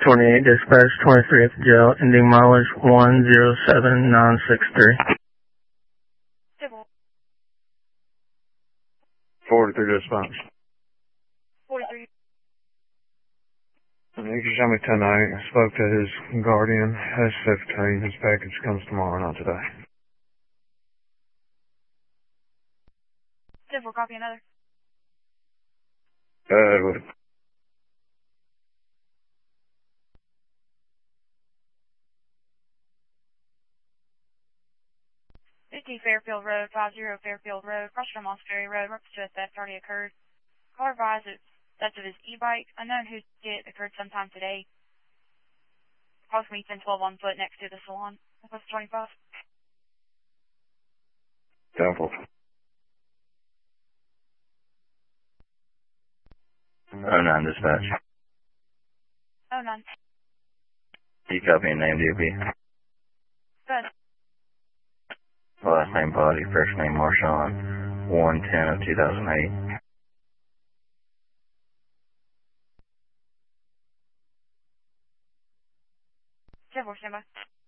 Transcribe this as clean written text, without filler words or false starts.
28, dispatch 23 at the jail, ending mileage 107963. 43 dispatch. 43. You can show me tonight. I spoke to his guardian, S15. His package comes tomorrow, not today. 10-4, copy another. With 50 Fairfield Road, 50 Fairfield Road, cross from Moss Ferry Road, reference to a theft already occurred. Caller advised that theft of his e-bike, unknown who did, occurred sometime today. Approximately 10-12 on foot next to the salon. That's 25. 10-4. 09 dispatch. 09. You copy and name DOB. Good. Last name Body, first name Marshawn, 110 of 2008. 10-4, stand by.